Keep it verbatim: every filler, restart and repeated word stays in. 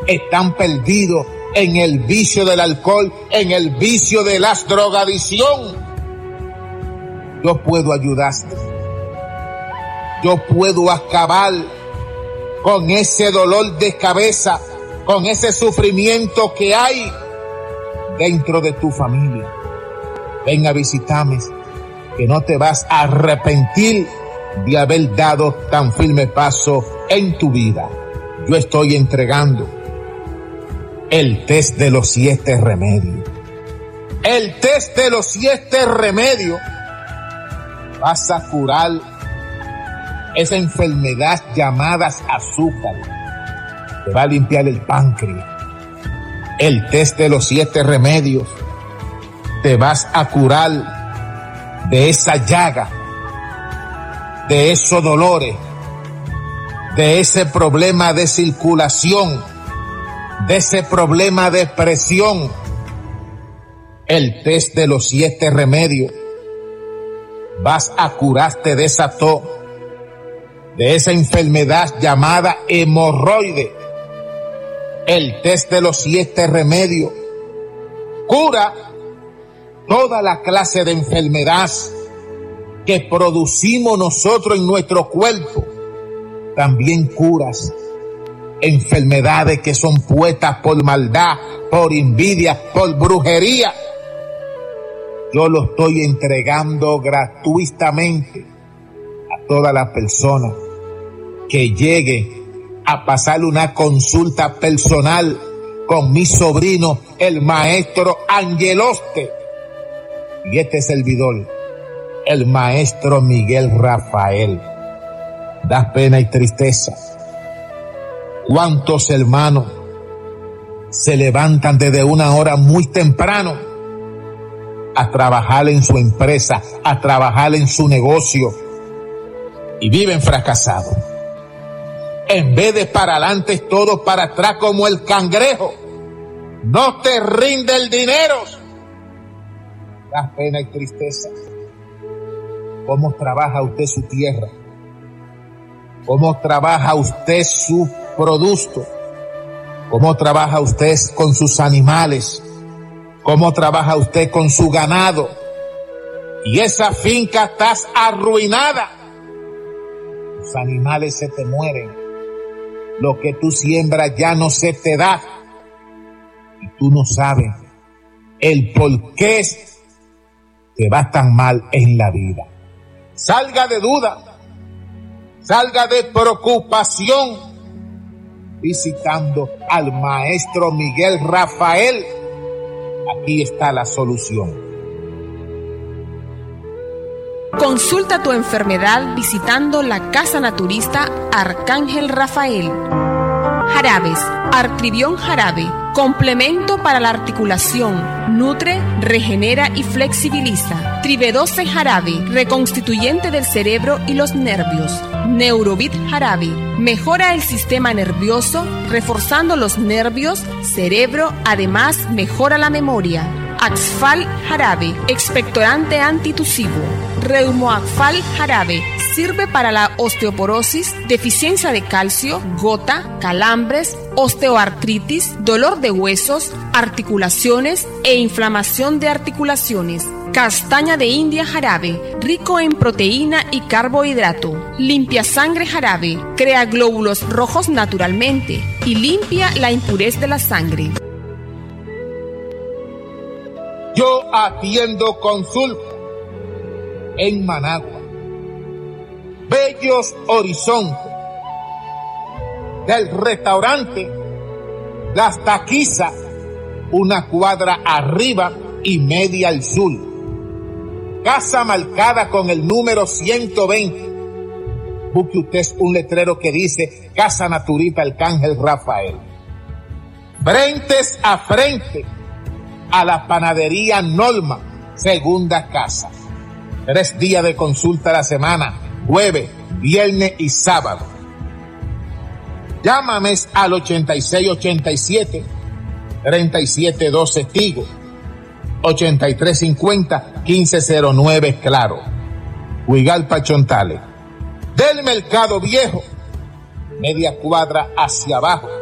están perdidos en el vicio del alcohol, en el vicio de la drogadicción. Yo puedo ayudarte. Yo puedo acabar con ese dolor de cabeza, con ese sufrimiento que hay dentro de tu familia. Ven a visitarme, que no te vas a arrepentir de haber dado tan firme paso en tu vida. Yo estoy entregando el test de los siete remedios. El test de los siete remedios. Vas a curar esa enfermedad llamada azúcar. Te va a limpiar el páncreas. El test de los siete remedios. Te vas a curar de esa llaga, de esos dolores, de ese problema de circulación, de ese problema de presión. El test de los siete remedios. Vas a curarte de esa tos, de esa enfermedad llamada hemorroide. El test de los siete remedios cura toda la clase de enfermedad que producimos nosotros en nuestro cuerpo. También curas enfermedades que son puestas por maldad, por envidia, por brujería. Yo lo estoy entregando gratuitamente a todas las personas que lleguen a pasar una consulta personal con mi sobrino, el maestro Angeloste, y este servidor, el maestro Miguel Rafael. Da pena y tristeza. ¿Cuántos hermanos se levantan desde una hora muy temprano a trabajar en su empresa, a trabajar en su negocio, y viven fracasados? En vez de para adelante, es todo para atrás como el cangrejo. No te rinde el dinero. Da pena y tristeza. ¿Cómo trabaja usted su tierra? ¿Cómo trabaja usted su producto? ¿Cómo trabaja usted con sus animales? ¿Cómo trabaja usted con su ganado? Y esa finca está arruinada. Los animales se te mueren. Lo que tú siembras ya no se te da. Y tú no sabes el por qué te va tan mal en la vida. Salga de duda, salga de preocupación, visitando al maestro Miguel Rafael. Aquí está la solución. Consulta tu enfermedad visitando la Casa Naturista Arcángel Rafael. Jarabes, Artribión Jarabe, complemento para la articulación, nutre, regenera y flexibiliza. Tribedoce Jarabe, reconstituyente del cerebro y los nervios. Neurovit Jarabe, mejora el sistema nervioso, reforzando los nervios, cerebro, además mejora la memoria. Axfal Jarabe, expectorante antitusivo. Reumoaxfal Jarabe, sirve para la osteoporosis, deficiencia de calcio, gota, calambres, osteoartritis, dolor de huesos, articulaciones e inflamación de articulaciones. Castaña de India Jarabe, rico en proteína y carbohidrato. Limpia sangre Jarabe, crea glóbulos rojos naturalmente y limpia la impurez de la sangre. Yo atiendo consulta en Managua, Bellos Horizontes, del restaurante Las Taquizas, una cuadra arriba y media al sur. Casa marcada con el número ciento veinte. Busque usted un letrero que dice Casa Naturista Arcángel Rafael. Frentes a frente a la panadería Norma, segunda casa. Tres días de consulta a la semana, jueves, viernes y sábado. Llámame al ochenta y seis ochenta y siete, treinta y siete doce Tigo, ochenta y tres cincuenta, quince cero nueve Claro, Huigalpa Chontales. Del Mercado Viejo, media cuadra hacia abajo,